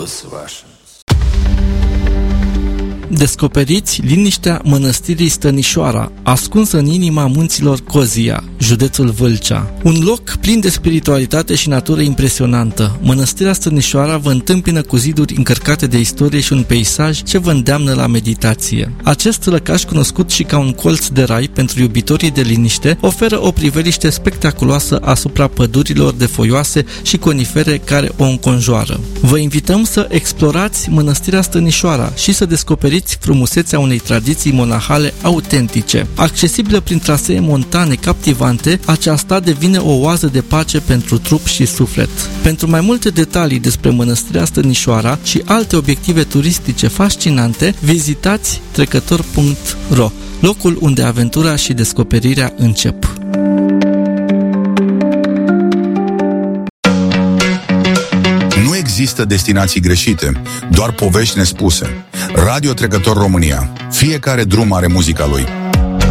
those Russians. Descoperiți liniștea mănăstirii Stănișoara, ascunsă în inima munților Cozia, județul Vâlcea. Un loc plin de spiritualitate și natură impresionantă. Mănăstirea Stănișoara vă întâmpină cu ziduri încărcate de istorie și un peisaj ce vă îndeamnă la meditație. Acest lăcaș, cunoscut și ca un colț de rai pentru iubitorii de liniște, oferă o priveliște spectaculoasă asupra pădurilor de foioase și conifere care o înconjoară. Vă invităm să explorați Mănăstirea Stănișoara și să descoperiți frumusețea unei tradiții monahale autentice. Accesibilă prin trasee montane captivante, aceasta devine o oază de pace pentru trup și suflet. Pentru mai multe detalii despre Mănăstirea Stănișoara și alte obiective turistice fascinante, vizitați trecător.ro, locul unde aventura și descoperirea încep. Nu există destinații greșite, doar povești nespuse. Radio Trecător România. Fiecare drum are muzica lui.